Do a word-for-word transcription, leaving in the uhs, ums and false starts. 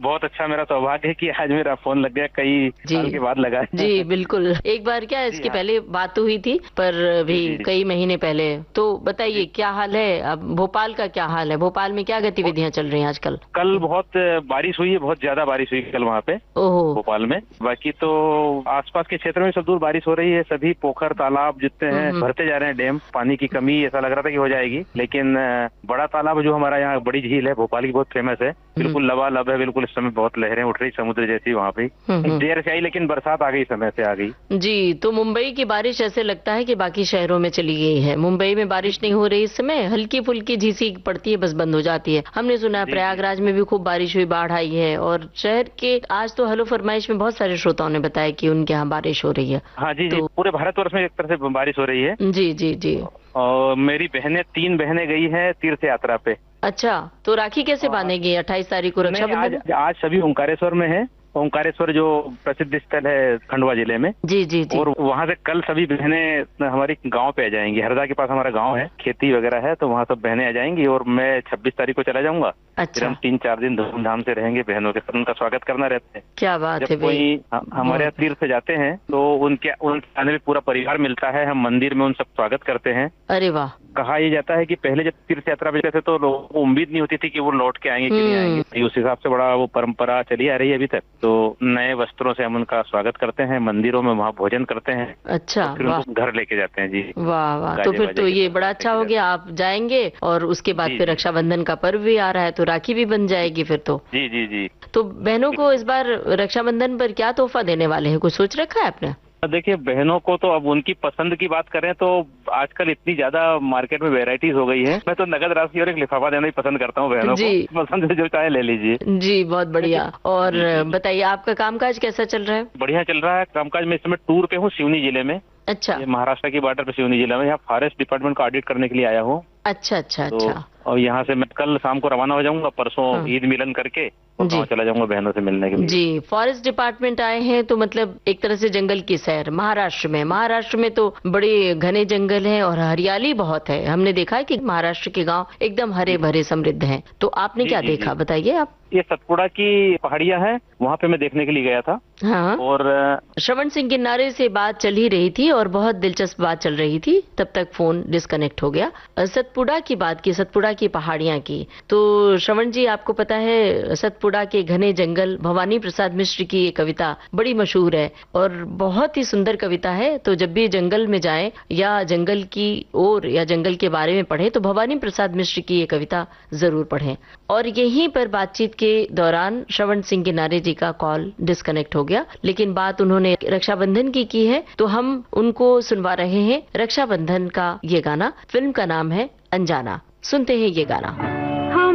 बहुत अच्छा, मेरा सौभाग्य है कि आज मेरा फोन लग गया, कई साल के बाद लगा। जी बिल्कुल, एक बार क्या इसके पहले बात हुई थी, पर भी कई महीने पहले। तो बताइए क्या हाल है अब, भोपाल का क्या हाल है, भोपाल में क्या गतिविधियां चल रही हैं आजकल? कल बहुत बारिश हुई है, बहुत ज्यादा बारिश हुई कल वहाँ पे ओहो, भोपाल में। बाकी तो आसपास के क्षेत्र में सब दूर बारिश हो रही है, सभी पोखर तालाब जितने हैं भरते जा रहे हैं। डैम पानी की कमी ऐसा लग रहा था कि हो जाएगी, लेकिन बड़ा तालाब जो हमारा यहाँ बड़ी झील है भोपाल की, बहुत फेमस है, बिल्कुल लबालब है, बिल्कुल। इस समय बहुत लहरें उठ रही समुद्र जैसी वहाँ पे। देर से आई लेकिन बरसात आ गई, समय से आ गई। जी, तो मुंबई की बारिश ऐसे लगता है कि बाकी शहरों में चली गई है। मुंबई में बारिश नहीं हो रही इस समय, हल्की फुल्की झीसी पड़ती है, बस बंद हो जाती है। हमने सुना है प्रयागराज में भी खूब बारिश हुई, बाढ़ आई है। और शहर के आज तो हेलो फरमाइश में बहुत सारे श्रोताओं ने बताया कि उनके यहाँ बारिश हो रही है। हाँ जी, तो पूरे भारतवर्ष में एक तरह से बारिश हो रही है। जी जी जी। और मेरी बहनें, तीन बहनें गई हैं तीर्थ यात्रा पे। अच्छा, तो राखी कैसे बांधेगी अट्ठाईस तारीख को रक्षाबंधन? आज, आज सभी ओंकारेश्वर में है। ओंकारेश्वर जो प्रसिद्ध स्थल है खंडवा जिले में। जी जी जी। और वहाँ से कल सभी बहनें हमारी गांव पे आ जाएंगी। हरदा के पास हमारा गांव है, खेती वगैरह है, तो वहाँ सब बहनें आ जाएंगी। और मैं छब्बीस तारीख को चला जाऊंगा। अच्छा। फिर हम तीन चार दिन धूमधाम से रहेंगे, बहनों के साथ उनका स्वागत करना रहता है। क्या बात है। जब कोई हमारे यहाँ तीर्थ जाते हैं तो उनके उन आने में पूरा परिवार मिलता है, हम मंदिर में उन सब स्वागत करते हैं। अरे वाह। कहा यह जाता है कि पहले जब तीर्थ यात्रा पे जाते थे तो लोगों को उम्मीद नहीं होती थी कि वो लौट के आएंगे कि नहीं आएंगे। उस हिसाब से बड़ा वो परंपरा चली आ रही है अभी तक। तो नए वस्त्रों से हम उनका स्वागत करते हैं, मंदिरों में वहाँ भोजन करते हैं। अच्छा, तो फिर उनको घर लेके जाते हैं। जी वाह वाह, तो फिर तो ये बड़ा अच्छा हो गया, आप जाएंगे और उसके बाद फिर रक्षाबंधन का पर्व भी आ रहा है, तो राखी भी बन जाएगी फिर तो। जी जी जी। तो बहनों को इस बार रक्षाबंधन पर क्या तोहफा देने वाले हैं, कुछ सोच रखा है आपने? देखिए, बहनों को तो अब उनकी पसंद की बात करें तो आजकल इतनी ज्यादा मार्केट में वेराइटीज हो गई है। मैं तो नगद राशि और एक लिफाफा देना ही पसंद करता हूँ बहनों को। पसंद है जो चाहे ले लीजिए। जी, बहुत बढ़िया। और बताइए आपका कामकाज कैसा चल रहा है? बढ़िया चल रहा है कामकाज। मैं इस समय टूर पे हूँ सिवनी जिले में। अच्छा। महाराष्ट्र की बॉर्डर पे सिवनी जिला में, यहाँ फॉरेस्ट डिपार्टमेंट का ऑडिट करने के लिए आया हूँ। अच्छा अच्छा अच्छा। और यहाँ से मैं कल शाम को रवाना हो जाऊंगा, परसों ईद मिलन करके गाँव चला जाऊंगा बहनों से मिलने के लिए। जी, फॉरेस्ट डिपार्टमेंट आए हैं तो मतलब एक तरह से जंगल की सैर महाराष्ट्र में। महाराष्ट्र में तो बड़े घने जंगल हैं और हरियाली बहुत है। हमने देखा है कि महाराष्ट्र के गांव एकदम हरे भरे समृद्ध हैं। तो आपने क्या देखा, बताइए आप? ये सतपुड़ा की पहाड़ियां हैं, वहाँ पे मैं देखने के लिए गया था। हाँ। और श्रवण सिंह किन्नारे से बात चल ही रही थी और बहुत दिलचस्प बात चल रही थी, तब तक फोन डिस्कनेक्ट हो गया। सतपुड़ा की बात की, सतपुड़ा की पहाड़ियां की। तो श्रवण जी, आपको पता है सतपुड़ा के घने जंगल, भवानी प्रसाद मिश्र की ये कविता बड़ी मशहूर है और बहुत ही सुंदर कविता है। तो जब भी जंगल में जाए या जंगल की ओर या जंगल के बारे में पढ़े तो भवानी प्रसाद मिश्र की ये कविता जरूर पढ़ें। और यहीं पर बातचीत के दौरान श्रवण सिंह किन्नारे जी का कॉल डिस्कनेक्ट हो गया, लेकिन बात उन्होंने रक्षाबंधन की की है, तो हम उनको सुनवा रहे हैं रक्षाबंधन का ये गाना। फिल्म का नाम है अनजाना। सुनते हैं ये गाना।